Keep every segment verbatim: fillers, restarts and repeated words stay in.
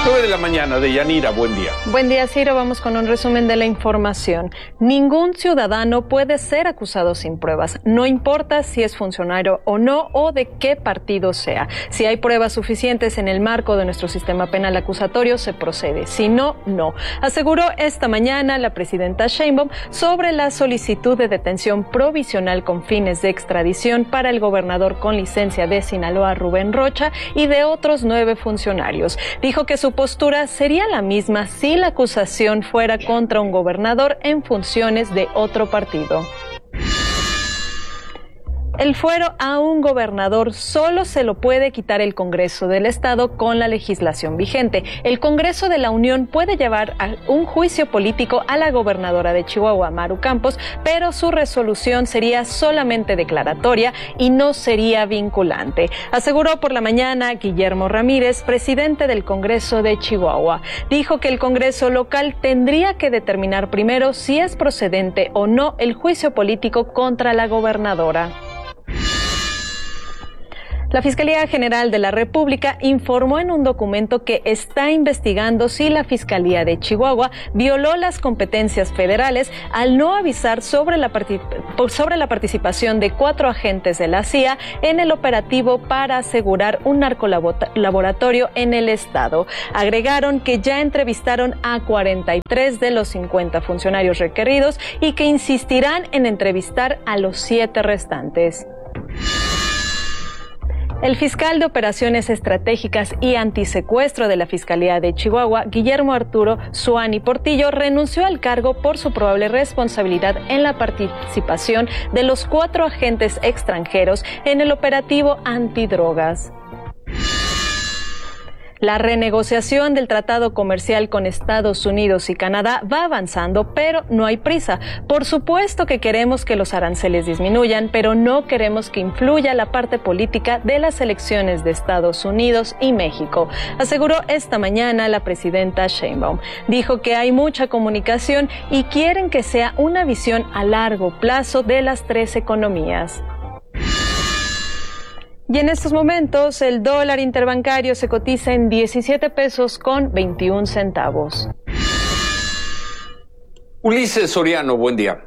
nueve de la mañana, Deyanira, buen día. Buen día, Ciro. Vamos con un resumen de la información. Ningún ciudadano puede ser acusado sin pruebas, no importa si es funcionario o no o de qué partido sea. Si hay pruebas suficientes en el marco de nuestro sistema penal acusatorio, se procede. Si no, no. Aseguró esta mañana la presidenta Sheinbaum sobre la solicitud de detención provisional con fines de extradición para el gobernador con licencia de Sinaloa, Rubén Rocha, y de otros nueve funcionarios. Dijo que su postura sería la misma si la acusación fuera contra un gobernador en funciones de otro partido. El fuero a un gobernador solo se lo puede quitar el Congreso del Estado con la legislación vigente. El Congreso de la Unión puede llevar a un juicio político a la gobernadora de Chihuahua, Maru Campos, pero su resolución sería solamente declaratoria y no sería vinculante. Aseguró por la mañana Guillermo Ramírez, presidente del Congreso de Chihuahua. Dijo que el Congreso local tendría que determinar primero si es procedente o no el juicio político contra la gobernadora. La Fiscalía General de la República informó en un documento que está investigando si la Fiscalía de Chihuahua violó las competencias federales al no avisar sobre la, sobre la participación de cuatro agentes de la C I A en el operativo para asegurar un narcolaboratorio en el estado. Agregaron que ya entrevistaron a cuarenta y tres de los cincuenta funcionarios requeridos y que insistirán en entrevistar a los siete restantes. El fiscal de Operaciones Estratégicas y Antisecuestro de la Fiscalía de Chihuahua, Guillermo Arturo Suani Portillo, renunció al cargo por su probable responsabilidad en la participación de los cuatro agentes extranjeros en el operativo antidrogas. La renegociación del tratado comercial con Estados Unidos y Canadá va avanzando, pero no hay prisa. Por supuesto que queremos que los aranceles disminuyan, pero no queremos que influya la parte política de las elecciones de Estados Unidos y México, aseguró esta mañana la presidenta Sheinbaum. Dijo que hay mucha comunicación y quieren que sea una visión a largo plazo de las tres economías. Y en estos momentos el dólar interbancario se cotiza en diecisiete pesos con veintiún centavos. Ulises Soriano, buen día.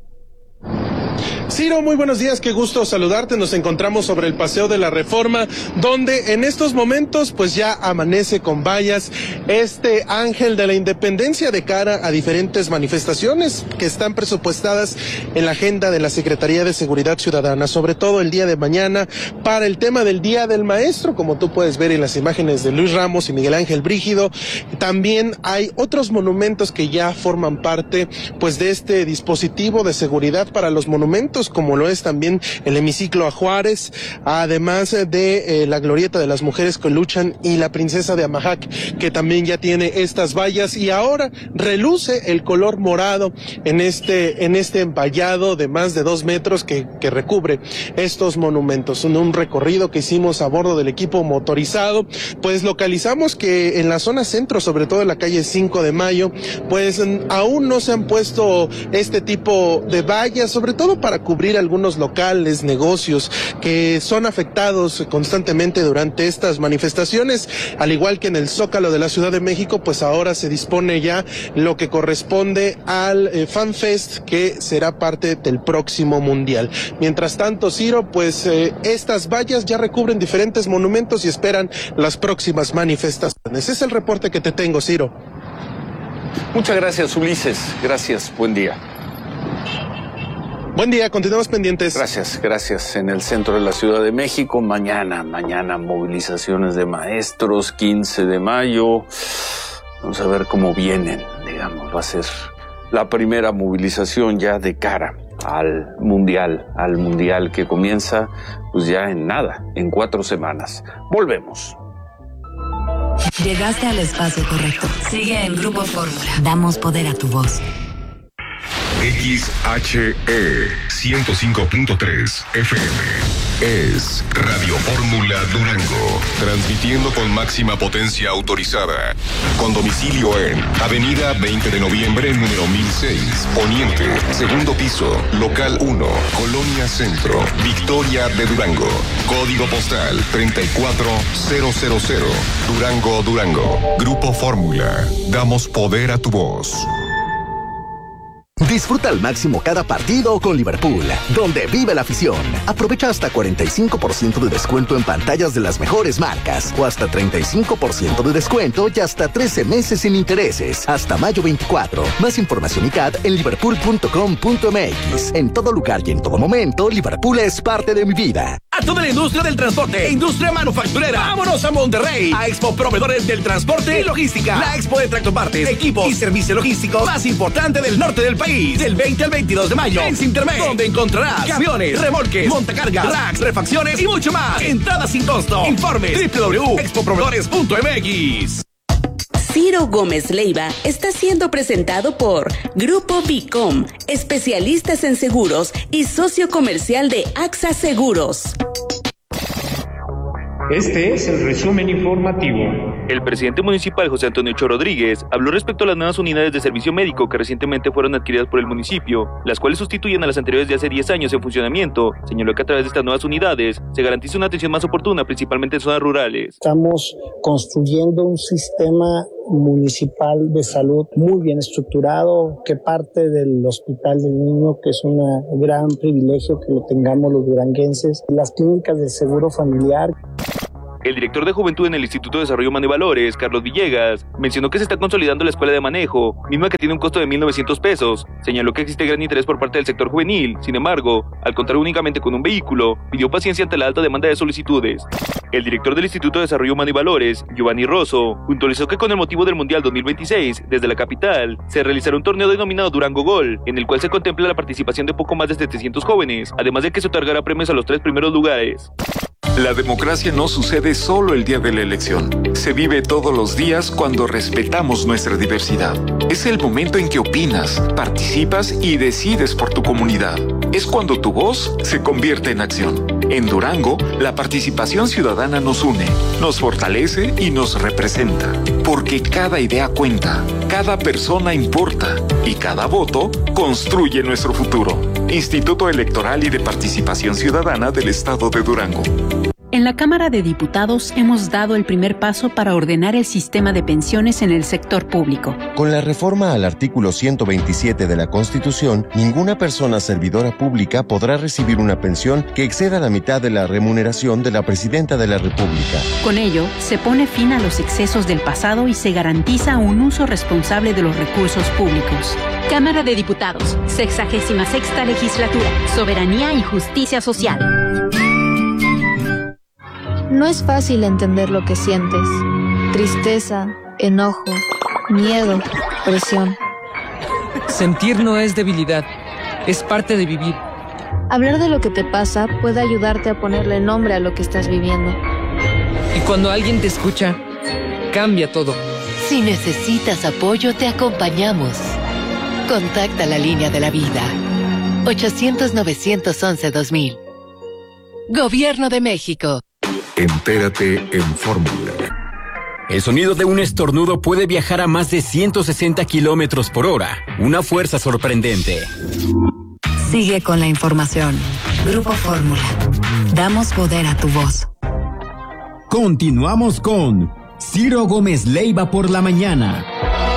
Ciro, muy buenos días, qué gusto saludarte. Nos encontramos sobre el Paseo de la Reforma, donde en estos momentos pues ya amanece con vallas este ángel de la independencia de cara a diferentes manifestaciones que están presupuestadas en la agenda de la Secretaría de Seguridad Ciudadana, sobre todo el día de mañana para el tema del Día del Maestro, como tú puedes ver en las imágenes de Luis Ramos y Miguel Ángel Brígido. También hay otros monumentos que ya forman parte pues de este dispositivo de seguridad para los monumentos, como lo es también el hemiciclo a Juárez, además de eh, la glorieta de las mujeres que luchan y la princesa de Amajac, que también ya tiene estas vallas, y ahora reluce el color morado en este en este empallado de más de dos metros que, que recubre estos monumentos. En un recorrido que hicimos a bordo del equipo motorizado, pues localizamos que en la zona centro, sobre todo en la calle cinco de mayo, pues aún no se han puesto este tipo de vallas, sobre todo para cubrir algunos locales, negocios que son afectados constantemente durante estas manifestaciones, al igual que en el Zócalo de la Ciudad de México. Pues ahora se dispone ya lo que corresponde al eh, Fan Fest, que será parte del próximo Mundial. Mientras tanto, Ciro, pues eh, estas vallas ya recubren diferentes monumentos y esperan las próximas manifestaciones. Ese es el reporte que te tengo, Ciro. Muchas gracias, Ulises. Gracias, buen día. Buen día, continuamos pendientes. Gracias, gracias. En el centro de la Ciudad de México, mañana, mañana movilizaciones de maestros, quince de mayo. Vamos a ver cómo vienen, digamos, va a ser la primera movilización ya de cara al Mundial, al Mundial que comienza pues ya en nada, en cuatro semanas. Volvemos. Llegaste al espacio correcto. Sigue en Grupo Fórmula. Damos poder a tu voz. X H E ciento cinco punto tres F M es Radio Fórmula Durango, transmitiendo con máxima potencia autorizada, con domicilio en Avenida veinte de noviembre, número mil seis, Poniente, segundo piso, local uno, Colonia Centro, Victoria de Durango, código postal treinta y cuatro mil, Durango, Durango. Grupo Fórmula, damos poder a tu voz. Disfruta al máximo cada partido con Liverpool, donde vive la afición. Aprovecha hasta cuarenta y cinco por ciento de descuento en pantallas de las mejores marcas, o hasta treinta y cinco por ciento de descuento y hasta trece meses sin intereses, hasta mayo veinticuatro. Más información y C A D en liverpool punto com punto m x. En todo lugar y en todo momento, Liverpool es parte de mi vida. A toda la industria del transporte e industria manufacturera, vámonos a Monterrey, a Expo Proveedores del Transporte y Logística, la expo de tractopartes, equipos y servicio logístico más importante del norte del país, del veinte al veintidós de mayo en Sintermex, donde encontrarás camiones, remolques, montacargas, racks, refacciones y mucho más. Entrada sin costo. Informe doble u doble u doble u punto expo proveedores punto m x. Ciro Gómez Leiva está siendo presentado por Grupo Bicom, especialistas en seguros y socio comercial de AXA Seguros. Este es el resumen informativo. El presidente municipal José Antonio Cho Rodríguez habló respecto a las nuevas unidades de servicio médico que recientemente fueron adquiridas por el municipio, las cuales sustituyen a las anteriores de hace diez años en funcionamiento. Señaló que a través de estas nuevas unidades se garantiza una atención más oportuna, principalmente en zonas rurales. Estamos construyendo un sistema municipal de salud muy bien estructurado, que parte del Hospital del Niño, que es un gran privilegio que lo tengamos los duranguenses, las clínicas de seguro familiar. El director de Juventud en el Instituto de Desarrollo Humano y Valores, Carlos Villegas, mencionó que se está consolidando la escuela de manejo, misma que tiene un costo de mil novecientos pesos. Señaló que existe gran interés por parte del sector juvenil. Sin embargo, al contar únicamente con un vehículo, pidió paciencia ante la alta demanda de solicitudes. El director del Instituto de Desarrollo Humano y Valores, Giovanni Rosso, puntualizó que con el motivo del Mundial dos mil veintiséis, desde la capital, se realizará un torneo denominado Durango Gol, en el cual se contempla la participación de poco más de setecientos jóvenes, además de que se otorgará premios a los tres primeros lugares. La democracia no sucede solo el día de la elección. Se vive todos los días cuando respetamos nuestra diversidad. Es el momento en que opinas, participas y decides por tu comunidad. Es cuando tu voz se convierte en acción. En Durango, la participación ciudadana nos une, nos fortalece y nos representa. Porque cada idea cuenta, cada persona importa y cada voto construye nuestro futuro. Instituto Electoral y de Participación Ciudadana del Estado de Durango. En la Cámara de Diputados hemos dado el primer paso para ordenar el sistema de pensiones en el sector público. Con la reforma al artículo ciento veintisiete de la Constitución, ninguna persona servidora pública podrá recibir una pensión que exceda la mitad de la remuneración de la Presidenta de la República. Con ello, se pone fin a los excesos del pasado y se garantiza un uso responsable de los recursos públicos. Cámara de Diputados, sexagésima sexta legislatura, soberanía y justicia social. No es fácil entender lo que sientes. Tristeza, enojo, miedo, presión. Sentir no es debilidad, es parte de vivir. Hablar de lo que te pasa puede ayudarte a ponerle nombre a lo que estás viviendo. Y cuando alguien te escucha, cambia todo. Si necesitas apoyo, te acompañamos. Contacta la línea de la vida. ochocientos, novecientos once, dos mil. Gobierno de México. Entérate en Fórmula. El sonido de un estornudo puede viajar a más de ciento sesenta kilómetros por hora. Una fuerza sorprendente. Sigue con la información. Grupo Fórmula. Damos poder a tu voz. Continuamos con Ciro Gómez Leiva por la mañana.